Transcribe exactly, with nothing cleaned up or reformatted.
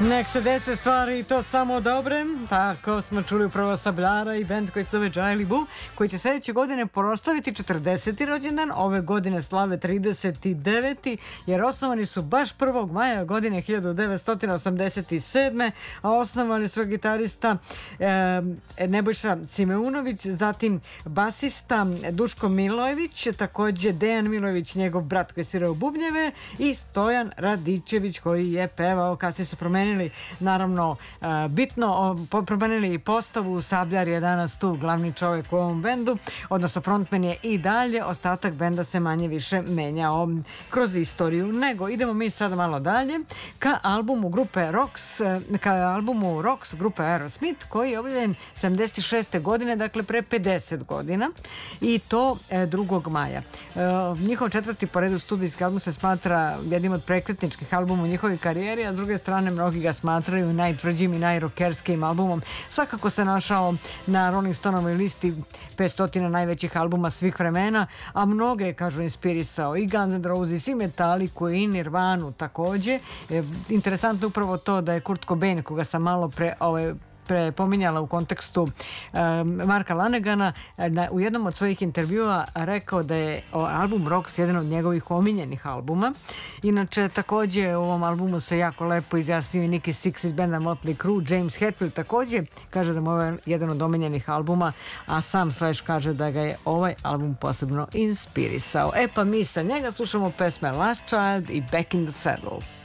Nek se dese stvari i to samo dobre. Tako smo čuli upravo Sabljara i bend koji se zove Džajli Bu, koji će sljedeće godine proslaviti četrdeseti rođendan. Ove godine slave trideset deveti jer osnovani su baš prvog maja godine hiljadu devetsto osamdeset sedme. A osnovali su gitarista e, Nebojša Simeunović, zatim basista Duško Milojević, također Dejan Milojević, njegov brat koji svirao bubnjeve, i Stojan Radičević koji je pevao. Kasnije su promenili naravno bitno, promenili postavu. Sabljar je danas tu glavni čovjek u ovom bendu, odnosno frontman je i dalje. Ostatak benda se manje više menjao kroz istoriju. Nego idemo mi sad malo dalje ka albumu grupe Rox, ka albumu Rox grupe Aerosmith, koji je objavljen sedamdeset šeste godine, dakle pre pedeset godina, i to drugog maja. Njihov četvrti po redu studijski album se smatra jednim od prekretničkih albuma u njihovoj karijeri, a s druge strane mnogi ga smatraju najtvrđim i najrokerskim albumom. Svakako se našao na Rolling Stoneovoj listi petsto najvećih albuma svih vremena, a mnoge, kažu, inspirisao i Guns N' Roses, i Metallicu, i Nirvanu također. E, interesantno upravo to da je Kurt Cobain, koga sam malo pre ovaj, prepominjala u kontekstu um, Marka Lanegana, na, u jednom od svojih intervjua rekao da je album Rox jedan od njegovih omiljenih albuma. Inače, također u ovom albumu se jako lepo izjasnio i Nicky Six iz benda Motley Crue. James Hetfield također kaže da mu je jedan od omiljenih albuma, a sam Slash kaže da ga je ovaj album posebno inspirisao. E pa mi sa njega slušamo pesme Last Child i Back in the Saddle.